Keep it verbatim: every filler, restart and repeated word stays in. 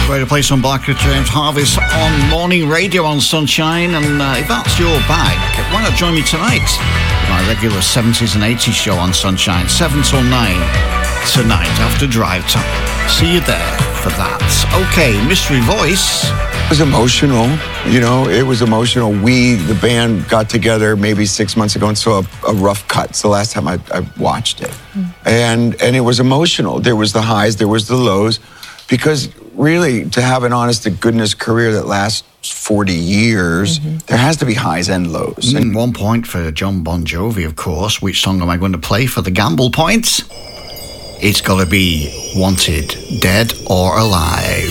Way to play some Black with James Harvest on morning radio on Sunshine. And uh, if that's your bag, why not join me tonight? My regular seventies and eighties show on Sunshine, seven till nine tonight after drive time. See you there for that. Okay, Mystery Voice. It was emotional, you know, it was emotional. We, the band, got together maybe six months ago and saw a, a rough cut. It's the last time I, I watched it. Mm. And, and it was emotional. There was the highs, there was the lows. Because really, to have an honest-to-goodness career that lasts forty years, mm-hmm. there has to be highs and lows. And one point for John Bon Jovi, of course. Which song am I going to play for the gamble points? It's got to be Wanted, Dead or Alive.